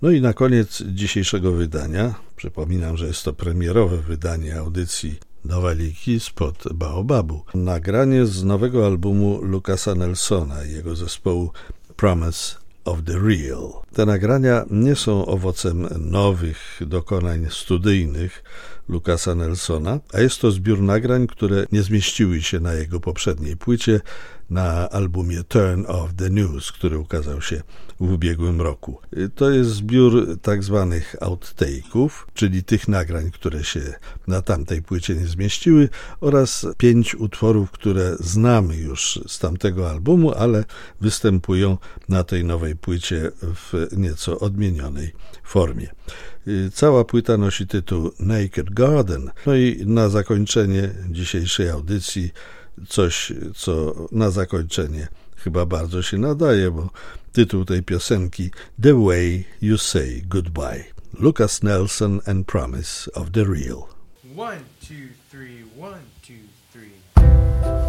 No i na koniec dzisiejszego wydania, przypominam, że jest to premierowe wydanie audycji Nowaliki spod Baobabu, nagranie z nowego albumu Lucasa Nelsona i jego zespołu Promise of the Real. Te nagrania nie są owocem nowych dokonań studyjnych Lucasa Nelsona, a jest to zbiór nagrań, które nie zmieściły się na jego poprzedniej płycie, na albumie Turn of the News, który ukazał się w ubiegłym roku. To jest zbiór tak zwanych outtake'ów, czyli tych nagrań, które się na tamtej płycie nie zmieściły, oraz 5 utworów, które znamy już z tamtego albumu, ale występują na tej nowej płycie w nieco odmienionej formie. Cała płyta nosi tytuł Naked Garden. No i na zakończenie dzisiejszej audycji coś, co na zakończenie chyba bardzo się nadaje, bo tytuł tej piosenki The Way You Say Goodbye. Lucas Nelson and Promise of the Real. 1, 2, 3, 1, 2, 3.